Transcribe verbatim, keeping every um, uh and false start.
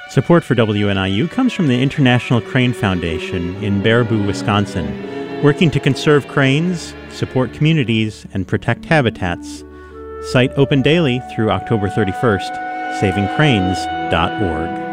Support for W N I U comes from the International Crane Foundation in Baraboo, Wisconsin, working to conserve cranes, support communities, and protect habitats. Site open daily through October thirty-first, saving cranes dot org.